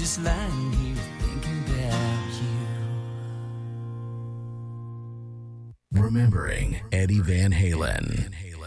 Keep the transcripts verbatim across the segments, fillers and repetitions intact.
just lying here thinking about you. Remembering Eddie Van Halen.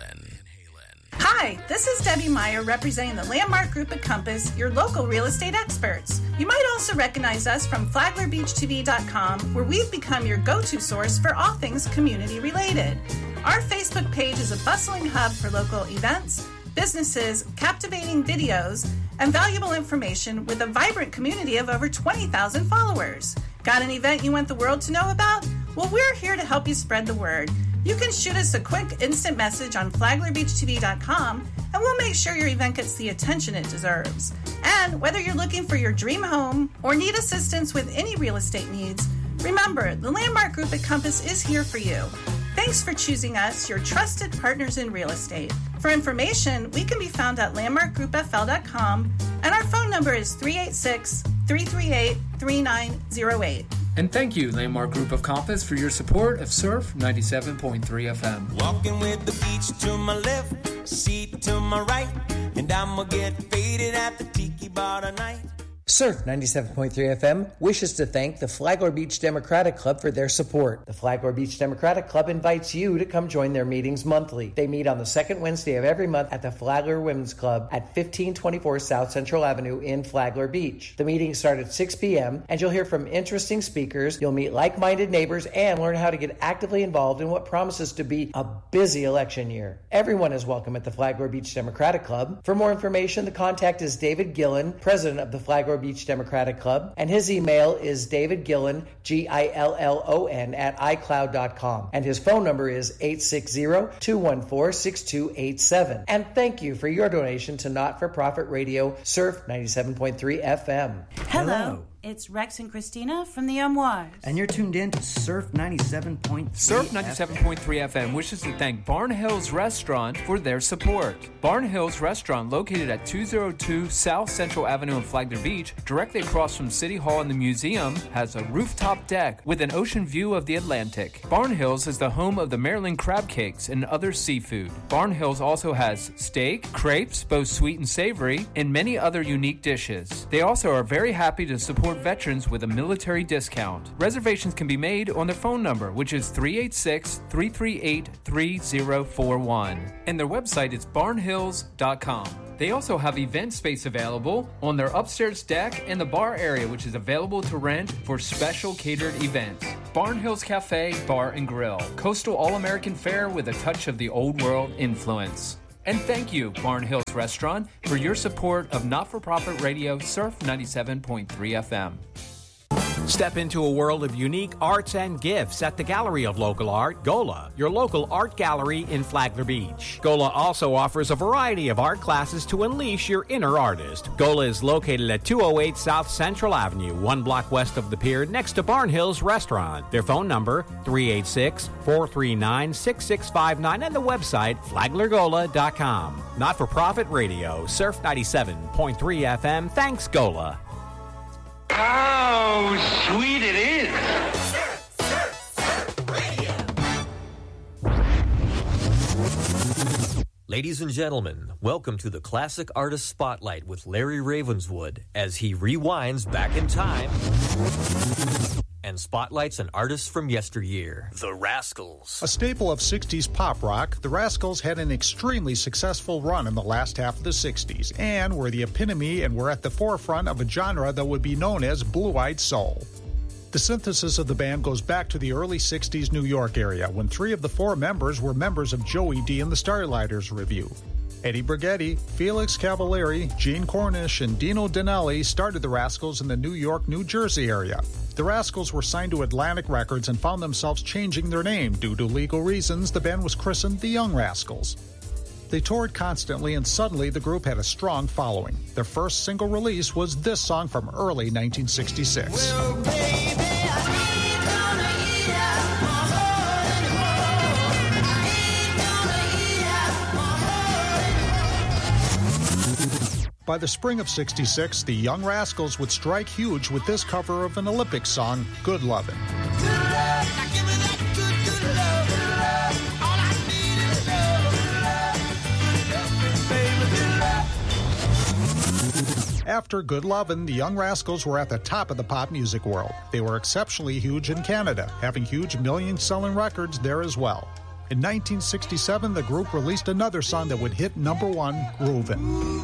Hi, this is Debbie Meyer representing the Landmark Group at Compass, your local real estate experts. You might also recognize us from Flagler Beach T V dot com, where we've become your go-to source for all things community related. Our Facebook page is a bustling hub for local events, businesses, captivating videos, and valuable information with a vibrant community of over twenty thousand followers. Got an event you want the world to know about? Well, we're here to help you spread the word. You can shoot us a quick instant message on Flagler Beach T V dot com, and we'll make sure your event gets the attention it deserves. And whether you're looking for your dream home or need assistance with any real estate needs, remember, the Landmark Group at Compass is here for you. Thanks for choosing us, your trusted partners in real estate. For information, we can be found at landmark group f l dot com, and our phone number is three eight six, three three eight, three nine zero eight. And thank you, Landmark Group of Compass, for your support of Surf ninety-seven point three F M. Walking with the beach to my left, seat to my right, and I'ma get faded at the tiki bar tonight. Surf ninety-seven point three F M wishes to thank the Flagler Beach Democratic Club for their support. The Flagler Beach Democratic Club invites you to come join their meetings monthly. They meet on the second Wednesday of every month at the Flagler Women's Club at fifteen twenty-four South Central Avenue in Flagler Beach. The meetings start at six p.m. and you'll hear from interesting speakers, you'll meet like-minded neighbors, and learn how to get actively involved in what promises to be a busy election year. Everyone is welcome at the Flagler Beach Democratic Club. For more information, the contact is David Gillen, president of the Flagler Beach Democratic Club, and his email is davidgillen, G I L L O N, at i cloud dot com, and his phone number is eight six zero, two one four, six two eight seven. And thank you for your donation to Not-for-Profit Radio, Surf ninety-seven point three F M. Hello. Hello. It's Rex and Christina from the Armoires. And you're tuned in to Surf ninety-seven point three Surf ninety-seven point three F M wishes to thank Barn Hills Restaurant for their support. Barn Hills Restaurant, located at two oh two South Central Avenue in Flagler Beach, directly across from City Hall and the museum, has a rooftop deck with an ocean view of the Atlantic. Barn Hills is the home of the Maryland crab cakes and other seafood. Barn Hills also has steak, crepes, both sweet and savory, and many other unique dishes. They also are very happy to support veterans with a military discount. Reservations can be made on their phone number, which is three eight six, three three eight, three zero four one. And their website is barn hills dot com. They also have event space available on their upstairs deck and the bar area, which is available to rent for special catered events. Barn Hills Cafe, Bar and Grill. Coastal All-American fare with a touch of the old world influence. And thank you, Barn Hills Restaurant, for your support of Not-for-Profit Radio, Surf ninety-seven point three F M. Step into a world of unique arts and gifts at the Gallery of Local Art, Gola, your local art gallery in Flagler Beach. Gola also offers a variety of art classes to unleash your inner artist. Gola is located at two oh eight South Central Avenue, one block west of the pier, next to Barn Hills Restaurant. Their phone number, three eight six, four three nine, six six five nine, and the website, flagler gola dot com. Not-for-Profit Radio, Surf ninety-seven point three F M. Thanks, Gola. How sweet it is! Surf, surf, surf radio. Ladies and gentlemen, welcome to the Classic Artist Spotlight with Larry Ravenswood as he rewinds back in time and spotlights an artist from yesteryear, The Rascals. A staple of sixties pop rock, The Rascals had an extremely successful run in the last half of the sixties and were the epitome and were at the forefront of a genre that would be known as blue-eyed soul. The synthesis of the band goes back to the early sixties New York area when three of the four members were members of Joey D and the Starlighters Revue. Eddie Brigetti, Felix Cavalieri, Gene Cornish, and Dino Danelli started the Rascals in the New York, New Jersey area. The Rascals were signed to Atlantic Records and found themselves changing their name. Due to legal reasons, the band was christened the Young Rascals. They toured constantly, and suddenly the group had a strong following. Their first single release was this song from early nineteen sixty-six. Well, baby, By the spring of sixty-six, the Young Rascals would strike huge with this cover of an Olympic song, Good Lovin'. After Good Lovin', the Young Rascals were at the top of the pop music world. They were exceptionally huge in Canada, having huge million-selling records there as well. In nineteen sixty-seven, the group released another song that would hit number one, Groovin'.